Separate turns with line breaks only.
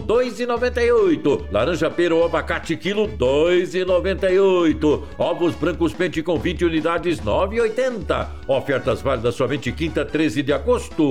2,98. Laranja pera ou abacate quilo 2,98. Ovos brancos pente com 20 unidades 9,80. Ofertas válidas somente quinta, 13 de agosto.